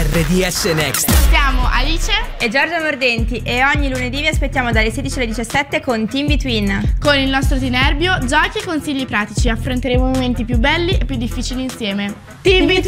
RDS Next. Siamo Alice e Giorgia Mordenti e ogni lunedì vi aspettiamo dalle 16 alle 17 con Team Between. Con il nostro Tinerbio, giochi e consigli pratici. Affronteremo i momenti più belli e più difficili insieme. Team Between!